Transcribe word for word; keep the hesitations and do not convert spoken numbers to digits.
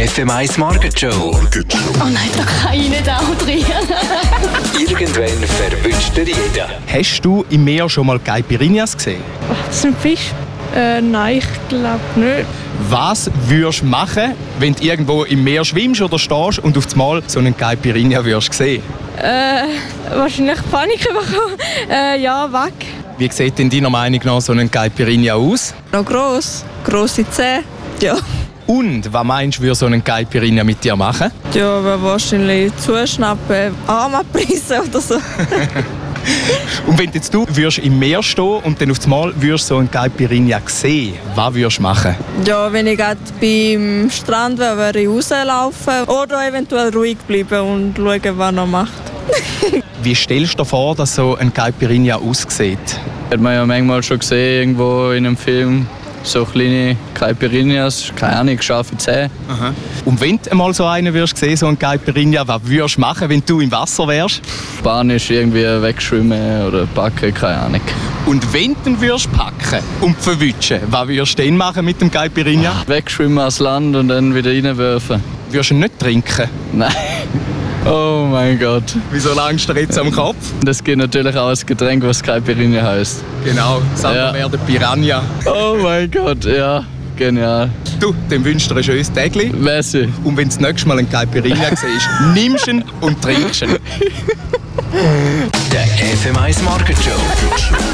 F M eins Market Show. Oh nein, da kann ich nicht auch drin. Irgendwann verwünscht dir jeder. Hast du im Meer schon mal Caipirinhas gesehen? Das ist ein Fisch? Äh, nein, ich glaube nicht. Was würdest du machen, wenn du irgendwo im Meer schwimmst oder stehst und auf einmal so einen Caipirinha würdest sehen? Äh, wahrscheinlich Panik bekommen. Äh, ja, weg. Wie sieht denn deiner Meinung nach so ein Caipirinha aus? Noch gross. Grosse Zähne. Ja. Und was meinst du, würde so ein Caipirinha mit dir machen? Ja, aber wahrscheinlich zuschnappen, Arm abreißen oder so. Und wenn jetzt du würdest im Meer stehen und dann auf einmal würdest so einen Caipirinha sehen, was würdest du machen? Ja, wenn ich gerade beim Strand wäre, würde ich rauslaufen oder eventuell ruhig bleiben und schauen, was er noch macht. Wie stellst du dir vor, dass so ein Caipirinha aussieht? Hat man ja manchmal schon gesehen, irgendwo in einem Film, so kleine Caipirinhas, keine Ahnung, scharfe Zähne. Aha. Und wenn du mal so einen würdest sehen, so einen Caipirinha, was würdest du machen, wenn du im Wasser wärst? Spanisch irgendwie wegschwimmen oder packen, keine Ahnung. Und wenn du ihn würdest packen und verwutschen, was würdest du dann machen mit dem Caipirinha? Wegschwimmen ans Land und dann wieder reinwerfen. Würdest du ihn nicht trinken? Nein. Oh mein Gott. Wieso langst du dir jetzt am Kopf? Das gibt natürlich auch ein Getränk, was Caipirinha heisst. Genau, sagen Ja. wir der Piranha. Oh mein Gott, ja, genial. Du, dann wünschst du dir ein schönes Tägli. Merci. Und wenn du das nächste Mal einen Caipirinha siehst, nimmst ihn und trinkst ihn. Der F M eins Market Show.